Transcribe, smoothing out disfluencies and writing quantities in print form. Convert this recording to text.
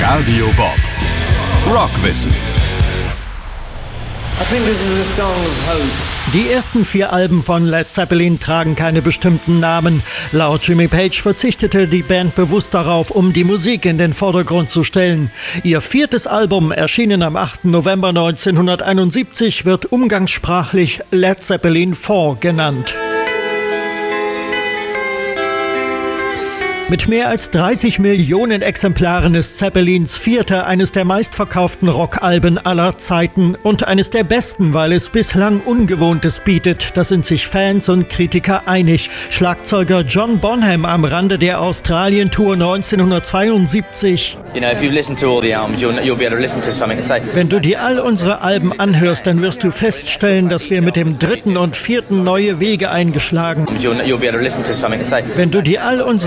Radio Bob. Rockwissen. I think this is a song of hope. Die ersten 4 Alben von Led Zeppelin tragen keine bestimmten Namen. Laut Jimmy Page verzichtete die Band bewusst darauf, um die Musik in den Vordergrund zu stellen. Ihr 4. Album, erschienen am 8. November 1971, wird umgangssprachlich Led Zeppelin 4 genannt. Mit mehr als 30 Millionen Exemplaren ist Zeppelins 4. eines der meistverkauften Rockalben aller Zeiten und eines der besten, weil es bislang Ungewohntes bietet. Da sind sich Fans und Kritiker einig. Schlagzeuger John Bonham am Rande der Australien-Tour 1972. Wenn du dir all unsere Alben anhörst, dann wirst du feststellen, dass wir mit dem 3. und 4. neue Wege eingeschlagen. Wenn du dir all unsere